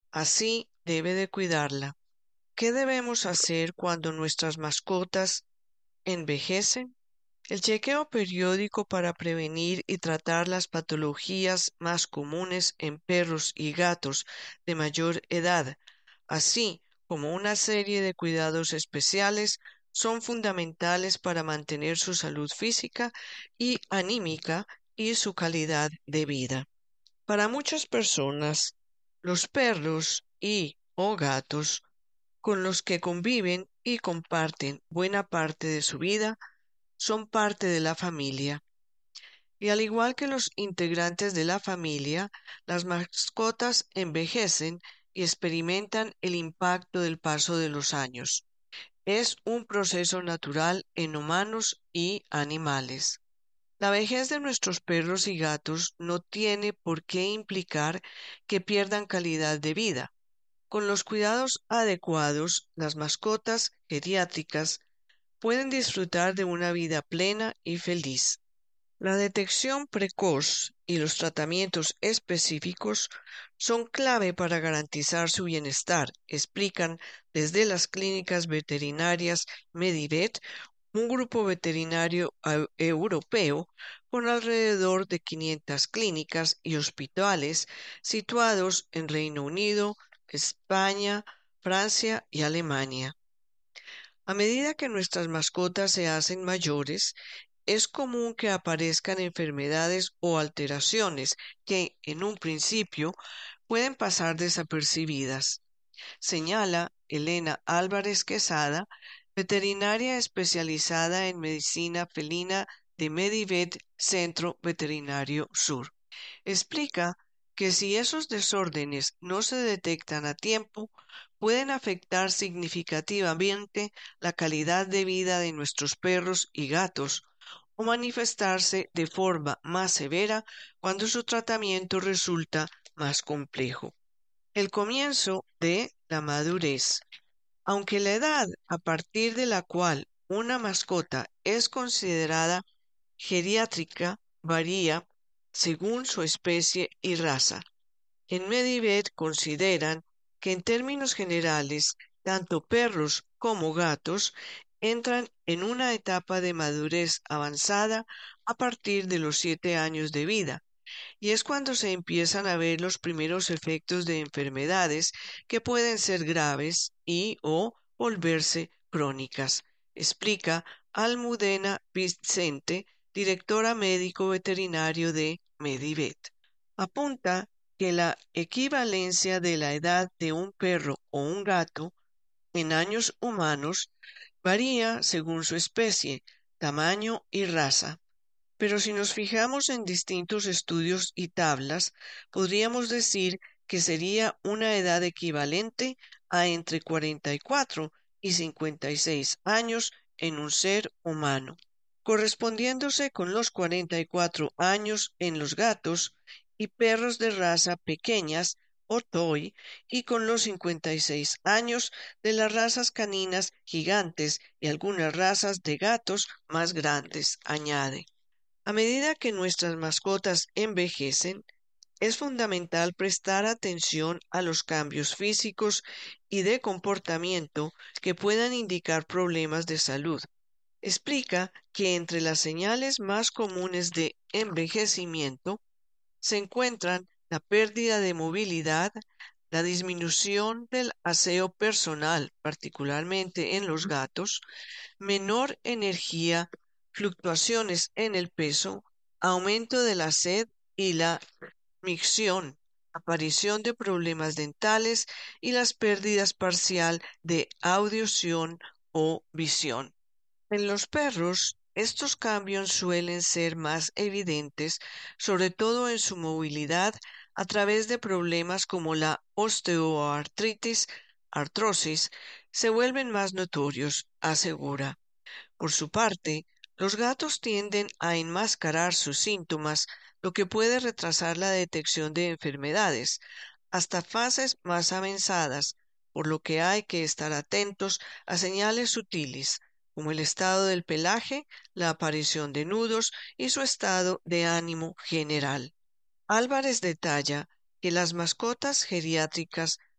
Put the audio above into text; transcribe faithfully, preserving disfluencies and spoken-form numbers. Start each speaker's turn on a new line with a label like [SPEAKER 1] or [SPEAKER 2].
[SPEAKER 1] así debe de cuidarla. ¿Qué debemos hacer cuando nuestras mascotas envejecen? El chequeo periódico para prevenir y tratar las patologías más comunes en perros y gatos de mayor edad, así como una serie de cuidados especiales, son fundamentales para mantener su salud física y anímica y su calidad de vida. Para muchas personas, los perros y o gatos con los que conviven y comparten buena parte de su vida son parte de la familia. Y al igual que los integrantes de la familia, las mascotas envejecen y experimentan el impacto del paso de los años. Es un proceso natural en humanos y animales. La vejez de nuestros perros y gatos no tiene por qué implicar que pierdan calidad de vida. Con los cuidados adecuados, las mascotas geriátricas pueden disfrutar de una vida plena y feliz. La detección precoz y los tratamientos específicos son clave para garantizar su bienestar, explican desde las clínicas veterinarias Medivet, un grupo veterinario eu- europeo con alrededor de quinientas clínicas y hospitales situados en Reino Unido, España, Francia y Alemania. A medida que nuestras mascotas se hacen mayores, es común que aparezcan enfermedades o alteraciones que, en un principio, pueden pasar desapercibidas, señala Elena Álvarez Quesada, veterinaria especializada en medicina felina de Medivet Centro Veterinario Sur. Explica que si esos desórdenes no se detectan a tiempo, pueden afectar significativamente la calidad de vida de nuestros perros y gatos o manifestarse de forma más severa cuando su tratamiento resulta más complejo. El comienzo de la madurez. Aunque la edad a partir de la cual una mascota es considerada geriátrica varía según su especie y raza. En Medivet consideran que en términos generales, tanto perros como gatos entran en una etapa de madurez avanzada a partir de los siete años de vida, y es cuando se empiezan a ver los primeros efectos de enfermedades que pueden ser graves y o volverse crónicas, explica Almudena Vicente, directora médico veterinario de Medivet. Apunta que la equivalencia de la edad de un perro o un gato en años humanos varía según su especie, tamaño y raza. Pero si nos fijamos en distintos estudios y tablas, podríamos decir que sería una edad equivalente a entre cuarenta y cuatro y cincuenta y seis años en un ser humano, correspondiéndose con los cuarenta y cuatro años en los gatos y perros de raza pequeñas o toy y con los cincuenta y seis años de las razas caninas gigantes y algunas razas de gatos más grandes, añade. A medida que nuestras mascotas envejecen, es fundamental prestar atención a los cambios físicos y de comportamiento que puedan indicar problemas de salud. Explica que entre las señales más comunes de envejecimiento se encuentran la pérdida de movilidad, la disminución del aseo personal, particularmente en los gatos, menor energía, fluctuaciones en el peso, aumento de la sed y la micción, aparición de problemas dentales y las pérdidas parcial de audición o visión. En los perros, estos cambios suelen ser más evidentes, sobre todo en su movilidad, a través de problemas como la osteoartritis, artrosis, se vuelven más notorios, asegura. Por su parte, los gatos tienden a enmascarar sus síntomas, lo que puede retrasar la detección de enfermedades hasta fases más avanzadas, por lo que hay que estar atentos a señales sutiles, como el estado del pelaje, la aparición de nudos y su estado de ánimo general. Álvarez detalla que las mascotas geriátricas